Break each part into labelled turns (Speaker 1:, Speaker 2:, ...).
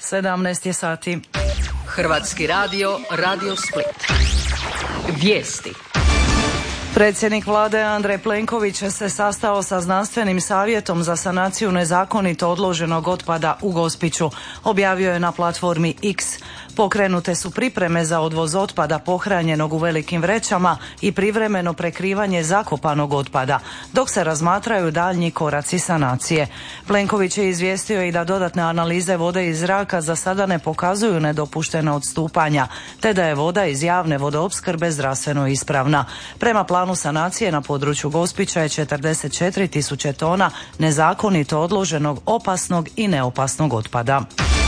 Speaker 1: 17 je sati.
Speaker 2: Hrvatski radio, Radio Split. Vijesti.
Speaker 1: Predsjednik vlade Andrej Plenković se sastao sa znanstvenim savjetom za sanaciju nezakonito odloženog otpada u Gospiću. Objavio je na platformi X. Pokrenute su pripreme za odvoz otpada pohranjenog u velikim vrećama i privremeno prekrivanje zakopanog otpada, dok se razmatraju daljnji koraci sanacije. Plenković je izvijestio i da dodatne analize vode i zraka za sada ne pokazuju nedopuštena odstupanja, te da je voda iz javne vodoopskrbe zdravstveno ispravna. Prema planu sanacije na području Gospića je 44.000 tona nezakonito odloženog opasnog i neopasnog otpada.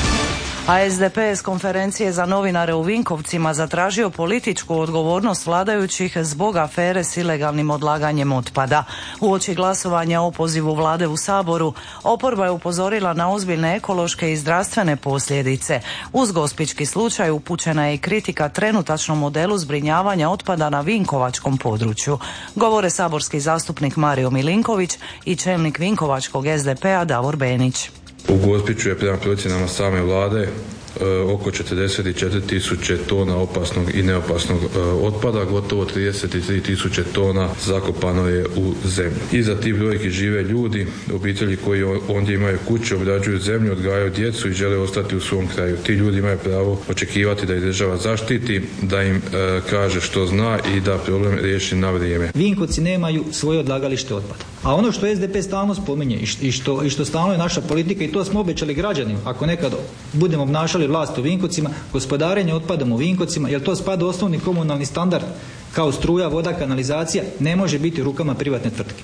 Speaker 1: A SDP je s konferencije za novinare u Vinkovcima zatražio političku odgovornost vladajućih zbog afere s ilegalnim odlaganjem otpada. Uoči glasovanja o opozivu vlade u Saboru, oporba je upozorila na ozbiljne ekološke i zdravstvene posljedice. Uz gospićki slučaj upućena je i kritika trenutačnom modelu zbrinjavanja otpada na vinkovačkom području. Govore saborski zastupnik Mario Milinković i čelnik vinkovačkog SDP-a Davor Benić.
Speaker 3: U Gospiću je prema procjenama same vlade oko 44.000 tona opasnog i neopasnog otpada, gotovo 33.000 tona zakopano je u zemlju. Iza tih brojki žive ljudi, obitelji koji ondje imaju kuće, obrađuju zemlju, odgajaju djecu i žele ostati u svom kraju. Ti ljudi imaju pravo očekivati da ih država zaštiti, da im kaže što zna i da problem riješi na vrijeme.
Speaker 4: Vinkovci nemaju svoje odlagalište otpada. A ono što SDP stalno spominje i što stalno je naša politika, i to smo obećali građanima, ako nekad budemo obnašali vlast u Vinkovcima, gospodarenje otpadom u Vinkovcima, jer to spada u osnovni komunalni standard kao struja, voda, kanalizacija, ne može biti u rukama privatne tvrtke.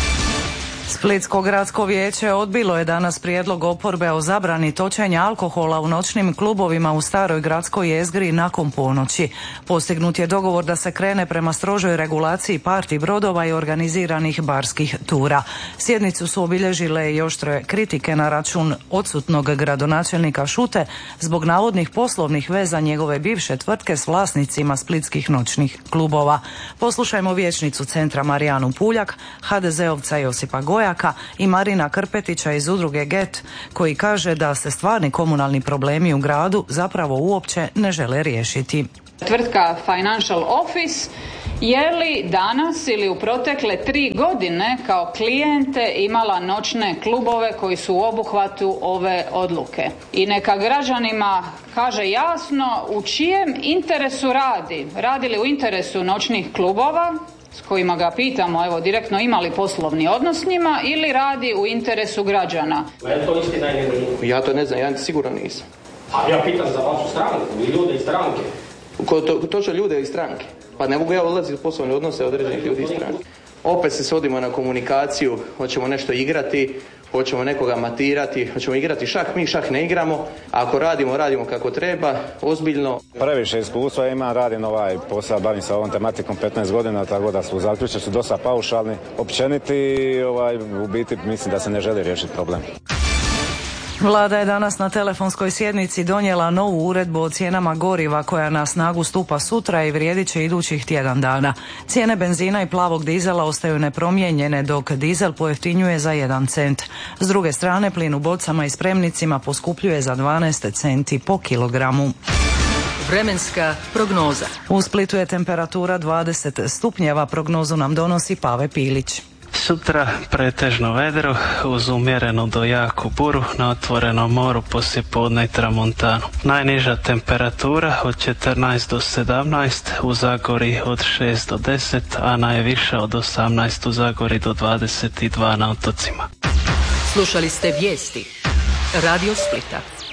Speaker 1: Splitsko gradsko vijeće odbilo je danas prijedlog oporbe o zabrani točenja alkohola u noćnim klubovima u staroj gradskoj jezgri nakon ponoći. Postignut je dogovor da se krene prema strožoj regulaciji parti brodova i organiziranih barskih tura. Sjednicu su obilježile i oštre kritike na račun odsutnog gradonačelnika Šute zbog navodnih poslovnih veza njegove bivše tvrtke s vlasnicima splitskih noćnih klubova. Poslušajmo vijećnicu centra Marijanu Puljak, HDZ-ovca Josipa Gojaka i Marina Krpetića iz udruge GET, koji kaže da se stvarni komunalni problemi u gradu zapravo uopće ne žele riješiti.
Speaker 5: Tvrtka Financial Office je li danas ili u protekle 3 godine kao klijente imala noćne klubove koji su u obuhvatu ove odluke? I neka građanima kaže jasno u čijem interesu radi. Radi li u interesu noćnih klubova, s kojima ga pitamo, evo direktno, imali poslovni odnos s njima, ili radi u interesu građana?
Speaker 6: Je to istina ili nije?
Speaker 7: Ja to ne znam, ja sigurno nisam.
Speaker 6: A ja pitam za vašu stranku i ljude iz stranke.
Speaker 7: Točno ljude iz stranke. Pa ne mogu ja ulaziti u poslovne odnose određenih ljudi iz stranke. Opet se svodimo na komunikaciju, hoćemo nešto igrati, hoćemo nekoga matirati, hoćemo igrati šah, mi šah ne igramo, a ako radimo kako treba, ozbiljno.
Speaker 8: Previše iskustva imam, radim ovaj posao, bavim se ovom tematikom 15 godina, tako da su zaključci su dosta paušalni, općeniti, u biti mislim da se ne želi riješiti problem.
Speaker 1: Vlada je danas na telefonskoj sjednici donijela novu uredbu o cijenama goriva koja na snagu stupa sutra i vrijedit će idućih tjedan dana. Cijene benzina i plavog dizela ostaju nepromijenjene, dok dizel pojeftinjuje za 1 cent. S druge strane, plin u bocama i spremnicima poskupljuje za 12 centi po kilogramu.
Speaker 2: Vremenska prognoza.
Speaker 1: U Splitu je temperatura 20 stupnjeva, prognozu nam donosi Pave Pilić.
Speaker 9: Sutra pretežno vedro uz umjerenu do jaku buru na otvorenom moru poslijepodne i tramontanu. Najniža temperatura od 14 do 17, u Zagori od 6 do 10, a najviša od 18 u Zagori do 22 na otocima.
Speaker 2: Slušali ste vijesti Radio Splita.